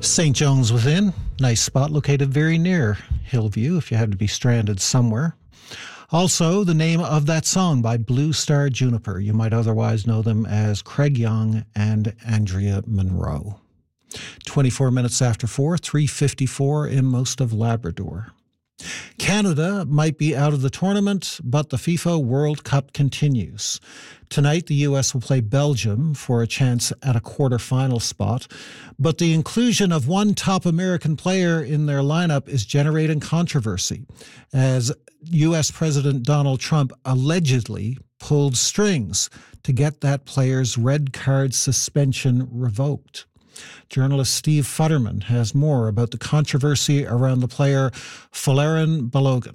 St. John's Within, nice spot located very near Hillview if you had to be stranded somewhere. Also, the name of that song by Blue Star Juniper. You might otherwise know them as Craig Young and Andrea Monroe. 24 minutes after 4, 3:54 in most of Labrador. Canada might be out of the tournament, but the FIFA World Cup continues. Tonight, the U.S. will play Belgium for a chance at a quarterfinal spot, but the inclusion of one top American player in their lineup is generating controversy, as U.S. President Donald Trump allegedly pulled strings to get that player's red card suspension revoked. Journalist Steve Futterman has more about the controversy around the player Folarin Balogun.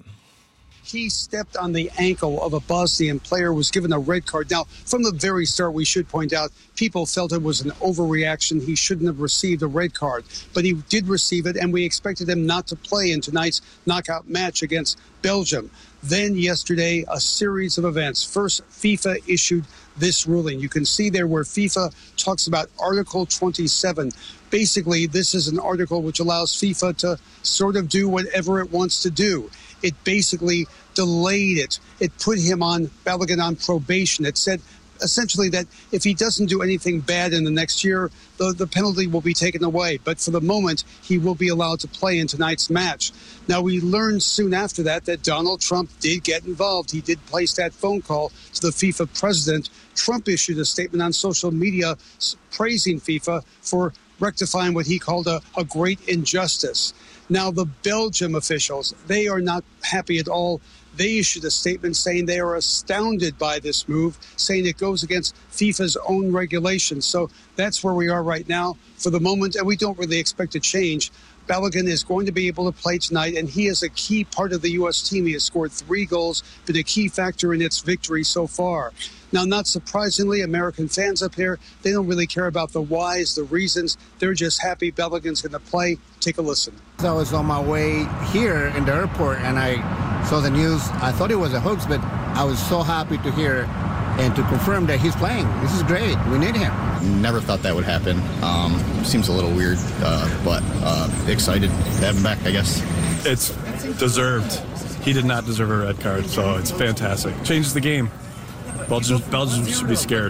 He stepped on the ankle of a Bosnian player, was given a red card. Now, from the very start, we should point out, people felt it was an overreaction. He shouldn't have received a red card, but he did receive it, and we expected him not to play in tonight's knockout match against Belgium. Then yesterday, a series of events. First, FIFA issued this ruling. You can see there where FIFA talks about Article 27. Basically, this is an article which allows FIFA to sort of do whatever it wants to do. It basically delayed it. It put him on Balogun on probation. It said essentially that if he doesn't do anything bad in the next year, the penalty will be taken away. But for the moment, he will be allowed to play in tonight's match. Now, we learned soon after that Donald Trump did get involved. He did place that phone call to the FIFA president. Trump issued a statement on social media praising FIFA for rectifying what he called a great injustice. Now, the Belgium officials, they are not happy at all. They issued a statement saying they are astounded by this move, saying it goes against FIFA's own regulations. So that's where we are right now for the moment, and we don't really expect a change. Balogun is going to be able to play tonight, and he is a key part of the U.S. team. He has scored 3 goals, been a key factor in its victory so far. Now, not surprisingly, American fans up here, they don't really care about the whys, the reasons. They're just happy Balogun's going to play. Take a listen. I was on my way here in the airport, and I saw the news. I thought it was a hoax, but I was so happy to hear and to confirm that he's playing. This is great. We need him. Never thought that would happen. Seems a little weird, but excited to have him back, I guess. It's deserved. He did not deserve a red card, so it's fantastic. Changes the game. Belgium should be scared.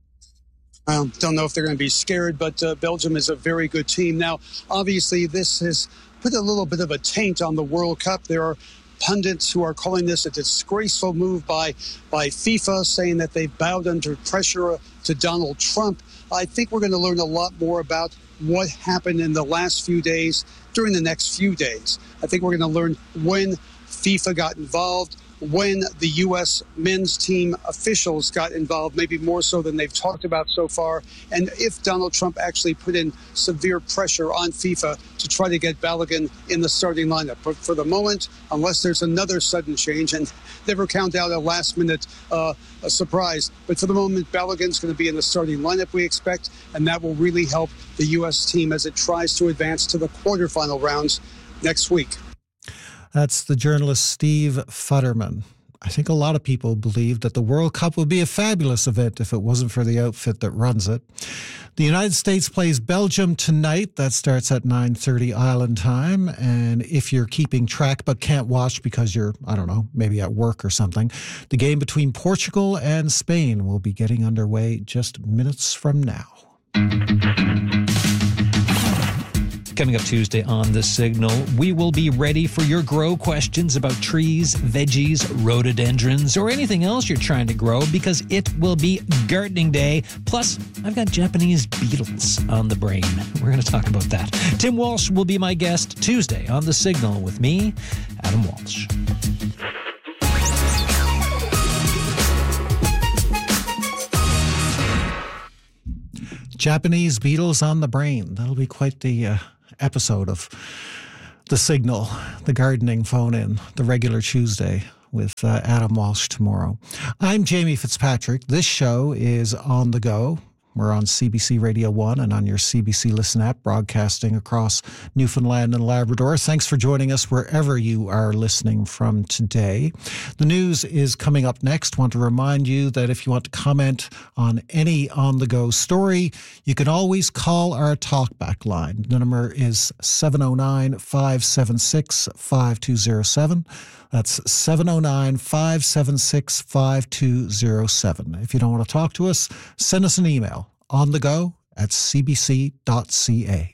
I don't know if they're going to be scared, but Belgium is a very good team. Now, obviously, this has put a little bit of a taint on the World Cup. There are pundits who are calling this a disgraceful move by FIFA, saying that they bowed under pressure to Donald Trump. I think we're going to learn a lot more about what happened in the last few days during the next few days. I think we're going to learn when FIFA got involved, when the U.S. men's team officials got involved, maybe more so than they've talked about so far, and if Donald Trump actually put in severe pressure on FIFA to try to get Balogun in the starting lineup. But for the moment, unless there's another sudden change, and never count out a last-minute a surprise, but for the moment, Balogun's going to be in the starting lineup, we expect, and that will really help the U.S. team as it tries to advance to the quarterfinal rounds next week. That's the journalist Steve Futterman. I think a lot of people believe that the World Cup would be a fabulous event if it wasn't for the outfit that runs it. The United States plays Belgium tonight. That starts at 9:30 Island time. And if you're keeping track but can't watch because you're, I don't know, maybe at work or something, the game between Portugal and Spain will be getting underway just minutes from now. Coming up Tuesday on The Signal, we will be ready for your grow questions about trees, veggies, rhododendrons, or anything else you're trying to grow, because it will be gardening day. Plus, I've got Japanese beetles on the brain. We're going to talk about that. Tim Walsh will be my guest Tuesday on The Signal with me, Adam Walsh. Japanese beetles on the brain. That'll be quite the episode of The Signal, the gardening phone-in, the regular Tuesday with Adam Walsh tomorrow. I'm Jamie Fitzpatrick. This show is on the go. We're on CBC Radio 1 and on your CBC Listen app, broadcasting across Newfoundland and Labrador. Thanks for joining us wherever you are listening from today. The news is coming up next. Want to remind you that if you want to comment on any on-the-go story, you can always call our talkback line. The number is 709-576-5207. That's 709-576-5207. If you don't want to talk to us, send us an email, onthego@cbc.ca.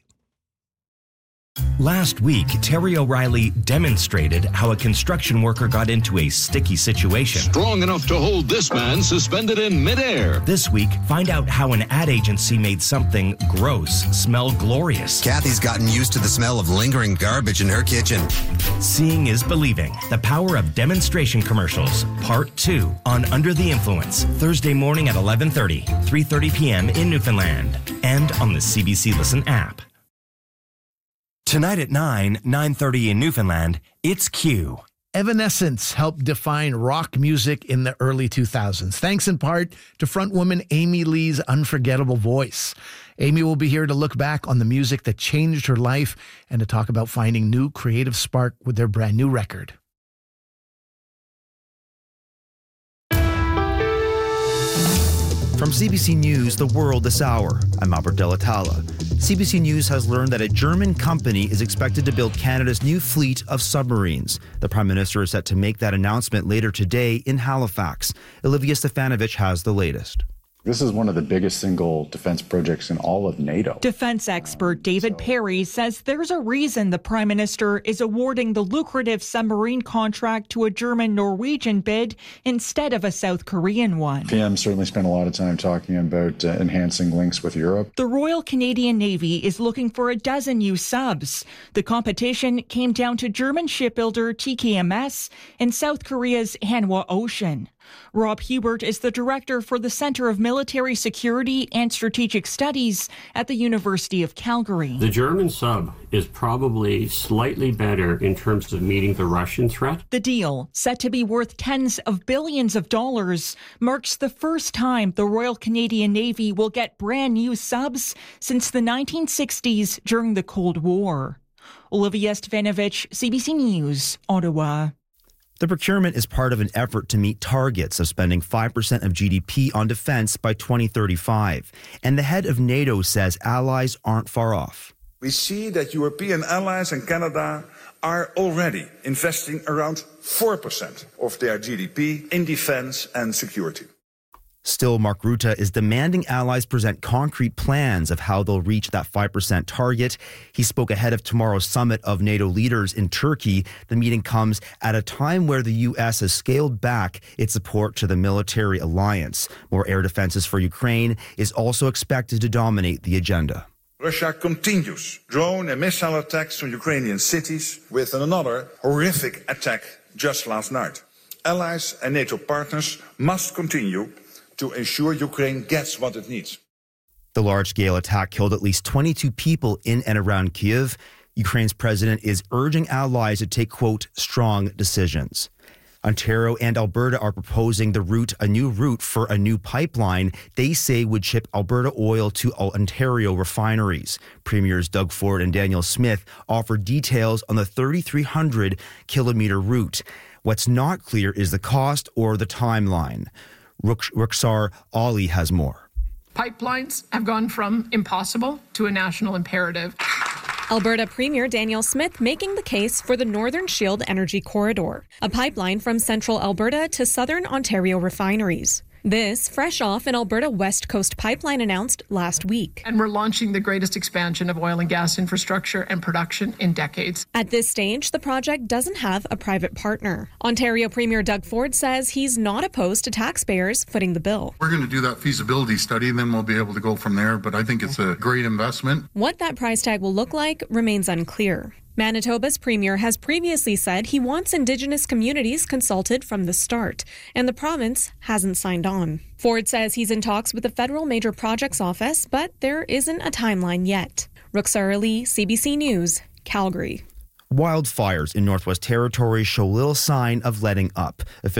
Last week, Terry O'Reilly demonstrated how a construction worker got into a sticky situation. Strong enough to hold this man suspended in midair. This week, find out how an ad agency made something gross smell glorious. Kathy's gotten used to the smell of lingering garbage in her kitchen. Seeing is believing. The power of demonstration commercials, Part 2 on Under the Influence, Thursday morning at 11:30, 3:30 p.m. in Newfoundland, and on the CBC Listen app. Tonight at 9:30 in Newfoundland, it's Q. Evanescence helped define rock music in the early 2000s, thanks in part to frontwoman Amy Lee's unforgettable voice. Amy will be here to look back on the music that changed her life and to talk about finding new creative spark with their brand new record. From CBC News, The World This Hour, I'm Albert Delatala. CBC News has learned that a German company is expected to build Canada's new fleet of submarines. The Prime Minister is set to make that announcement later today in Halifax. Olivia Stefanovich has the latest. This is one of the biggest single defense projects in all of NATO. Defense expert David Perry says there's a reason the Prime Minister is awarding the lucrative submarine contract to a German-Norwegian bid instead of a South Korean one. PM certainly spent a lot of time talking about enhancing links with Europe. The Royal Canadian Navy is looking for a dozen new subs. The competition came down to German shipbuilder TKMS and South Korea's Hanwha Ocean. Rob Hubert is the director for the Centre of Military Security and Strategic Studies at the University of Calgary. The German sub is probably slightly better in terms of meeting the Russian threat. The deal, set to be worth tens of billions of dollars, marks the first time the Royal Canadian Navy will get brand new subs since the 1960s during the Cold War. Olivia Stefanovich, CBC News, Ottawa. The procurement is part of an effort to meet targets of spending 5% of GDP on defense by 2035. And the head of NATO says allies aren't far off. We see that European allies and Canada are already investing around 4% of their GDP in defense and security. Still, Mark Rutte is demanding allies present concrete plans of how they'll reach that 5% target. He spoke ahead of tomorrow's summit of NATO leaders in Turkey. The meeting comes at a time where the U.S. has scaled back its support to the military alliance. More air defenses for Ukraine is also expected to dominate the agenda. Russia continues drone and missile attacks on Ukrainian cities, with another horrific attack just last night. Allies and NATO partners must continue to ensure Ukraine gets what it needs. The large-scale attack killed at least 22 people in and around Kyiv. Ukraine's president is urging allies to take, quote, strong decisions. Ontario and Alberta are proposing a new route for a new pipeline they say would ship Alberta oil to Ontario refineries. Premiers Doug Ford and Daniel Smith offer details on the 3,300-kilometer route. What's not clear is the cost or the timeline. Ruksar Ali has more. Pipelines have gone from impossible to a national imperative. Alberta Premier Daniel Smith making the case for the Northern Shield Energy Corridor, a pipeline from central Alberta to southern Ontario refineries. This, fresh off an Alberta West Coast pipeline announced last week. And we're launching the greatest expansion of oil and gas infrastructure and production in decades. At this stage, the project doesn't have a private partner. Ontario Premier Doug Ford says he's not opposed to taxpayers footing the bill. We're going to do that feasibility study, and then we'll be able to go from there. But I think it's a great investment. What that price tag will look like remains unclear. Manitoba's premier has previously said he wants Indigenous communities consulted from the start, and the province hasn't signed on. Ford says he's in talks with the Federal Major Projects Office, but there isn't a timeline yet. Ruksar Ali, CBC News, Calgary. Wildfires in Northwest Territories show little sign of letting up. Officials